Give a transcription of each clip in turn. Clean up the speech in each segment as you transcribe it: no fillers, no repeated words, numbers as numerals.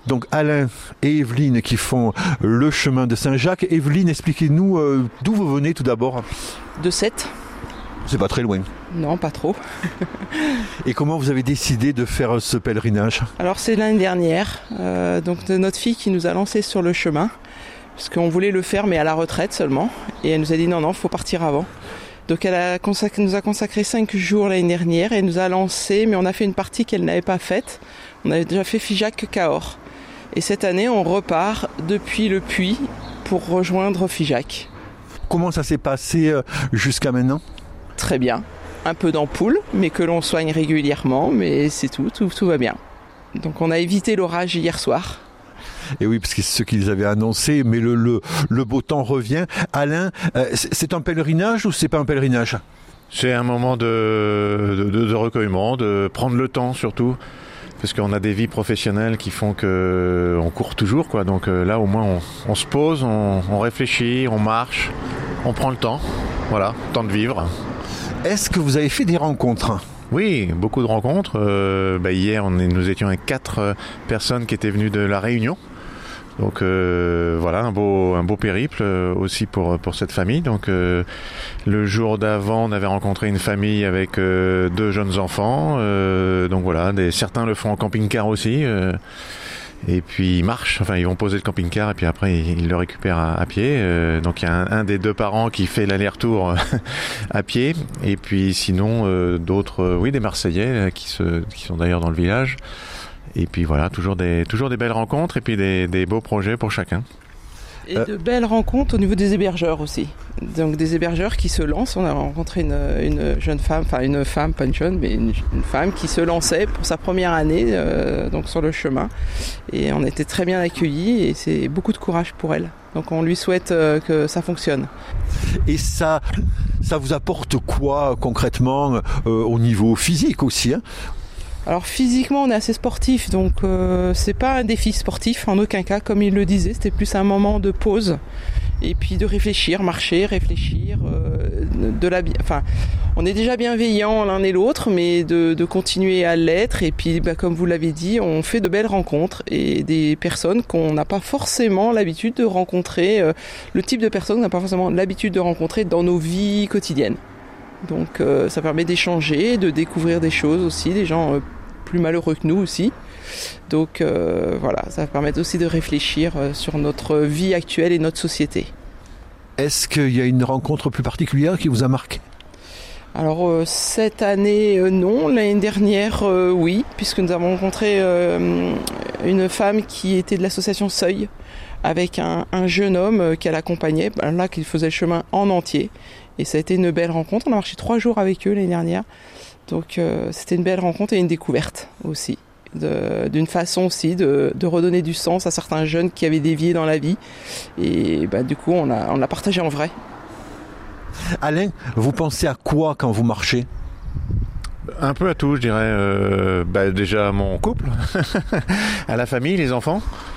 Donc Alain et Evelyne qui font le chemin de Saint-Jacques. Evelyne, expliquez-nous d'où vous venez tout d'abord. De Sète. C'est pas très loin. Non, pas trop. Et comment vous avez décidé de faire ce pèlerinage ? Alors c'est l'année dernière, donc de notre fille qui nous a lancé sur le chemin, parce qu'on voulait le faire mais à la retraite seulement, et elle nous a dit non, faut partir avant. Donc elle nous a consacré 5 jours l'année dernière et elle nous a lancé, mais on a fait une partie qu'elle n'avait pas faite. On avait déjà fait Figeac-Cahors. Et cette année, on repart depuis le Puy pour rejoindre Figeac. Comment ça s'est passé jusqu'à maintenant ? Très bien. Un peu d'ampoule, mais que l'on soigne régulièrement, mais c'est tout va bien. Donc on a évité l'orage hier soir. Et oui, parce que c'est ce qu'ils avaient annoncé, mais le beau temps revient. Alain, c'est un pèlerinage ou c'est pas un pèlerinage ? C'est un moment de recueillement, de prendre le temps surtout, parce qu'on a des vies professionnelles qui font qu'on court toujours, quoi. Donc là, au moins, on se pose, on réfléchit, on marche, on prend le temps. Voilà, temps de vivre. Est-ce que vous avez fait des rencontres ? Oui, beaucoup de rencontres. Hier, nous étions avec 4 personnes qui étaient venues de La Réunion. Donc voilà, un beau périple aussi pour cette famille. Donc le jour d'avant, on avait rencontré une famille avec 2 jeunes enfants. Donc voilà, certains le font en camping-car aussi. Et puis ils marchent, ils vont poser le camping-car et puis après ils le récupèrent à pied. Donc il y a un des 2 parents qui fait l'aller-retour à pied. Et puis sinon d'autres, des Marseillais qui sont d'ailleurs dans le village. Et puis voilà, toujours des belles rencontres et puis des beaux projets pour chacun. Et de belles rencontres au niveau des hébergeurs aussi. Donc des hébergeurs qui se lancent. On a rencontré une jeune femme, une femme, pas une jeune, mais une femme qui se lançait pour sa première année donc sur le chemin. Et on était très bien accueillis et c'est beaucoup de courage pour elle. Donc on lui souhaite que ça fonctionne. Et ça vous apporte quoi concrètement au niveau physique aussi, hein ? Alors physiquement on est assez sportif, donc c'est pas un défi sportif en aucun cas, comme il le disait, c'était plus un moment de pause et puis de réfléchir, marcher, réfléchir, on est déjà bienveillants l'un et l'autre, mais de continuer à l'être et puis comme vous l'avez dit, on fait de belles rencontres et des personnes qu'on n'a pas forcément l'habitude de rencontrer, le type de personnes qu'on n'a pas forcément l'habitude de rencontrer dans nos vies quotidiennes. Donc ça permet d'échanger, de découvrir des choses aussi, des gens plus malheureux que nous aussi. Donc voilà, ça permet aussi de réfléchir sur notre vie actuelle et notre société. Est-ce qu'il y a une rencontre plus particulière qui vous a marqué ? Alors cette année non, l'année dernière oui, puisque nous avons rencontré une femme qui était de l'association Seuil, avec un jeune homme qu'elle accompagnait, là qui faisait le chemin en entier. Et ça a été une belle rencontre. On a marché 3 jours avec eux l'année dernière. Donc c'était une belle rencontre et une découverte aussi. D'une façon aussi de redonner du sens à certains jeunes qui avaient dévié dans la vie. Et du coup, on l'a partagé en vrai. Alain, vous pensez à quoi quand vous marchez ? Un peu à tout, je dirais. Déjà à mon couple, à la famille, les enfants.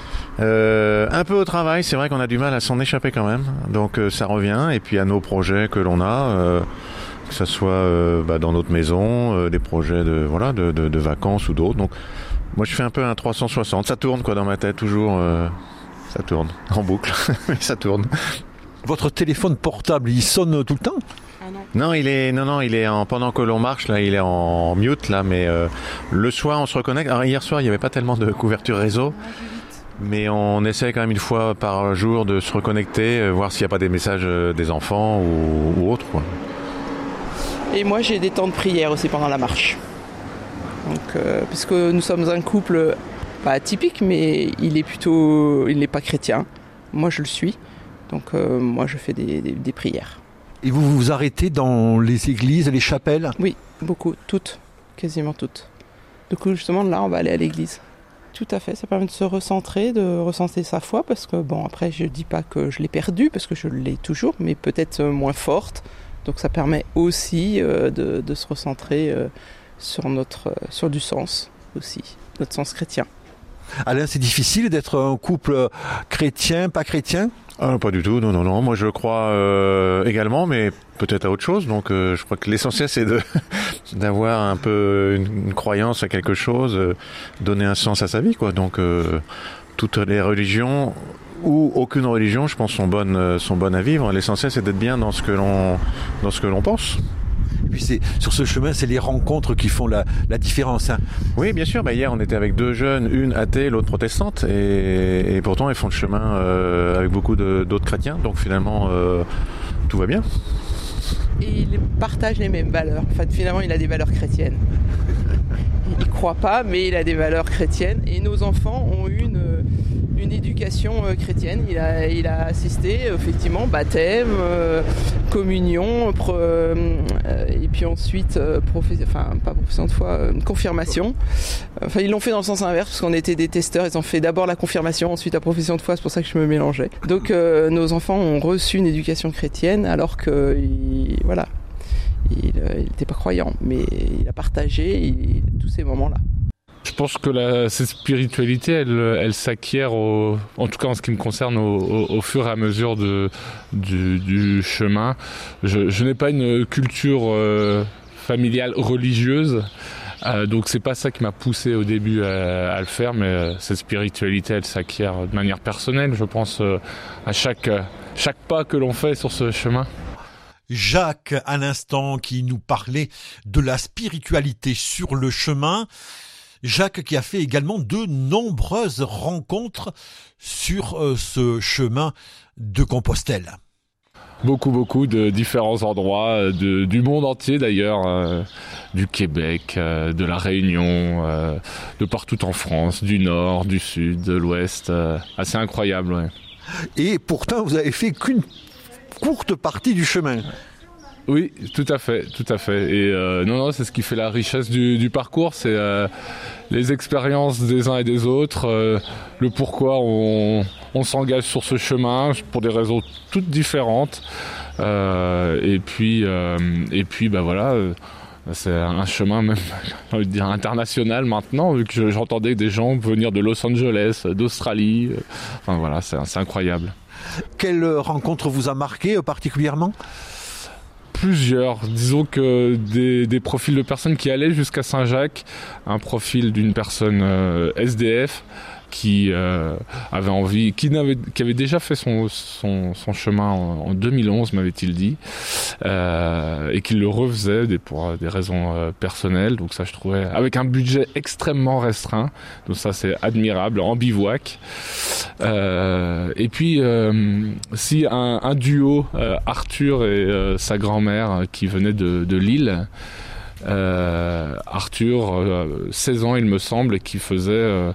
Un peu au travail, c'est vrai qu'on a du mal à s'en échapper quand même, donc ça revient, et puis à nos projets que l'on a, que ce soit dans notre maison, des projets de vacances ou d'autres. Donc moi je fais un peu un 360, ça tourne dans ma tête toujours, ça tourne en boucle, mais ça tourne. Votre téléphone portable, il sonne tout le temps ? Non, il est pendant que l'on marche là, il est en mute là, mais le soir on se reconnecte. Alors hier soir il n'y avait pas tellement de couverture réseau. Mais on essaie quand même 1 fois par jour de se reconnecter, voir s'il n'y a pas des messages des enfants ou autres, quoi. Et moi j'ai des temps de prière aussi pendant la marche. Donc, puisque nous sommes un couple pas atypique, mais il n'est pas chrétien. Moi je le suis. Donc moi je fais des prières. Et vous vous arrêtez dans les églises, les chapelles ? Oui, beaucoup, toutes, quasiment toutes. Du coup justement là on va aller à l'église. Tout à fait, ça permet de se recentrer, de recentrer sa foi, parce que après je dis pas que je l'ai perdue, parce que je l'ai toujours, mais peut-être moins forte. Donc ça permet aussi de se recentrer sur du sens aussi, notre sens chrétien. Alain, c'est difficile d'être un couple chrétien, pas chrétien ? Pas du tout, non. Moi je crois également, mais peut-être à autre chose. Donc je crois que l'essentiel c'est d'avoir un peu une croyance à quelque chose, donner un sens à sa vie, quoi. Donc toutes les religions ou aucune religion, je pense, sont bonnes à vivre. L'essentiel, c'est d'être bien dans ce que l'on pense. Et puis sur ce chemin, c'est les rencontres qui font la différence. Hein. Oui, bien sûr. Hier, on était avec 2 jeunes, une athée, l'autre protestante, et pourtant, ils font le chemin avec beaucoup d'autres chrétiens. Donc finalement, tout va bien. Et il partage les mêmes valeurs. En fait, finalement, il a des valeurs chrétiennes. Il ne croit pas, mais il a des valeurs chrétiennes. Et nos enfants ont eu une éducation chrétienne. Il a assisté, effectivement, baptême, communion, et puis ensuite, pas profession de foi, confirmation. Enfin, ils l'ont fait dans le sens inverse, parce qu'on était des testeurs. Ils ont fait d'abord la confirmation, ensuite la profession de foi. C'est pour ça que je me mélangeais. Donc, nos enfants ont reçu une éducation chrétienne, alors que, voilà. Il n'était pas croyant, mais il a partagé tous ces moments-là. Je pense que cette spiritualité, elle s'acquiert, en tout cas en ce qui me concerne, au fur et à mesure du chemin. Je n'ai pas une culture familiale religieuse, donc c'est pas ça qui m'a poussé au début à le faire, mais cette spiritualité, elle s'acquiert de manière personnelle, je pense, à chaque pas que l'on fait sur ce chemin. Jacques, à l'instant, qui nous parlait de la spiritualité sur le chemin. Jacques qui a fait également de nombreuses rencontres sur ce chemin de Compostelle. Beaucoup de différents endroits, du monde entier d'ailleurs, du Québec, de la Réunion, de partout en France, du nord, du sud, de l'ouest, assez incroyable. Ouais. Et pourtant, vous avez fait qu'une courte partie du chemin. Oui, tout à fait. Et non, c'est ce qui fait la richesse du parcours, c'est les expériences des uns et des autres, le pourquoi on s'engage sur ce chemin pour des raisons toutes différentes. Et puis, voilà. C'est un chemin même, j'ai envie de dire, international maintenant, vu que j'entendais des gens venir de Los Angeles, d'Australie. Enfin voilà, c'est incroyable. Quelle rencontre vous a marqué particulièrement ? Plusieurs, disons que des profils de personnes qui allaient jusqu'à Saint-Jacques, un profil d'une personne SDF qui avait envie, qui avait déjà fait son chemin en 2011, m'avait-il dit, et qui le refaisait pour des raisons personnelles. Donc ça, je trouvais, avec un budget extrêmement restreint, donc ça c'est admirable, en bivouac. Et puis si un duo, Arthur et sa grand-mère, qui venait de Lille. Arthur, 16 ans il me semble, et qui faisait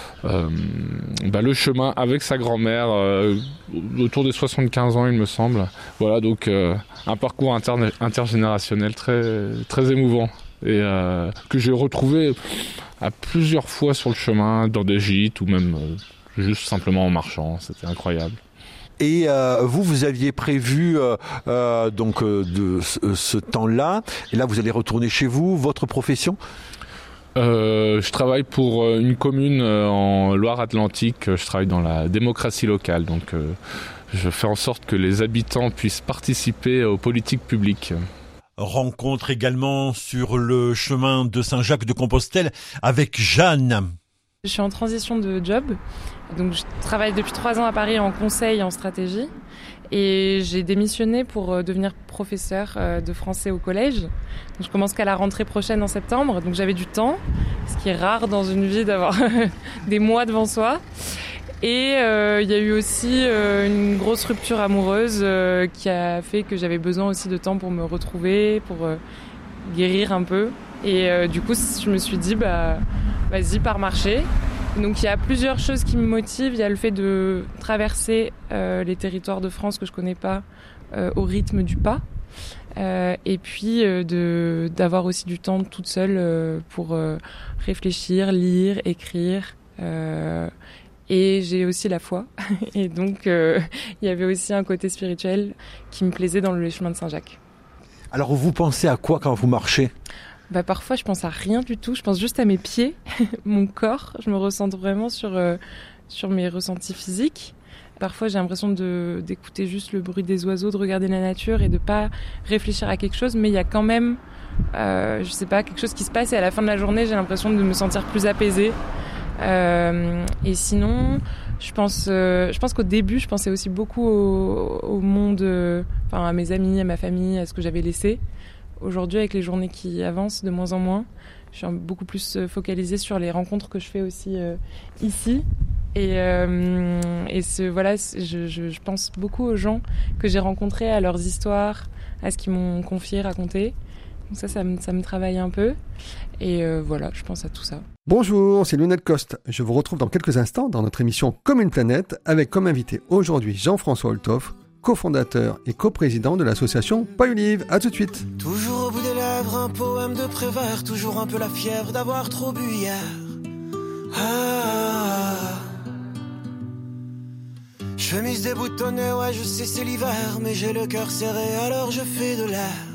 le chemin avec sa grand-mère autour des 75 ans il me semble. Voilà, donc un parcours intergénérationnel très, très émouvant, et que j'ai retrouvé à plusieurs fois sur le chemin, dans des gîtes ou même juste simplement en marchant. C'était incroyable. Et vous aviez prévu de ce temps-là, et là vous allez retourner chez vous, votre profession ? Je travaille pour une commune en Loire-Atlantique. Je travaille dans la démocratie locale, donc je fais en sorte que les habitants puissent participer aux politiques publiques. Rencontre également sur le chemin de Saint-Jacques-de-Compostelle avec Jeanne. Je suis en transition de job, donc je travaille depuis 3 ans à Paris en conseil en stratégie. Et j'ai démissionné pour devenir professeur de français au collège. Donc je commence qu'à la rentrée prochaine en septembre, donc j'avais du temps, ce qui est rare dans une vie d'avoir des mois devant soi. Et il y a eu aussi une grosse rupture amoureuse qui a fait que j'avais besoin aussi de temps pour me retrouver, pour guérir un peu. Et du coup, je me suis dit, vas-y, pars marcher. Donc il y a plusieurs choses qui me motivent. Il y a le fait de traverser les territoires de France que je connais pas au rythme du pas. Et puis d'avoir aussi du temps toute seule pour réfléchir, lire, écrire. Et j'ai aussi la foi. Et donc il y avait aussi un côté spirituel qui me plaisait dans le chemin de Saint-Jacques. Alors vous pensez à quoi quand vous marchez ? Parfois, je pense à rien du tout. Je pense juste à mes pieds, mon corps. Je me ressens vraiment sur mes ressentis physiques. Parfois, j'ai l'impression d'écouter juste le bruit des oiseaux, de regarder la nature et de pas réfléchir à quelque chose. Mais il y a quand même je sais pas, quelque chose qui se passe et à la fin de la journée, j'ai l'impression de me sentir plus apaisée. Et sinon, je pense qu'au début, je pensais aussi beaucoup au monde, à mes amis, à ma famille, à ce que j'avais laissé. Aujourd'hui, avec les journées qui avancent de moins en moins, je suis beaucoup plus focalisée sur les rencontres que je fais aussi ici. Je pense beaucoup aux gens que j'ai rencontrés, à leurs histoires, à ce qu'ils m'ont confié, raconté. Donc ça me travaille un peu. Et je pense à tout ça. Bonjour, c'est Lionel Coste. Je vous retrouve dans quelques instants dans notre émission Comme une planète, avec comme invité aujourd'hui Jean-François Olthoff, cofondateur et coprésident de l'association Paille-Olive. À tout de suite. Toujours au bout des lèvres, un poème de Prévert, toujours un peu la fièvre d'avoir trop bu hier. Chemise déboutonnée, ouais je sais c'est l'hiver, mais j'ai le cœur serré alors je fais de l'air.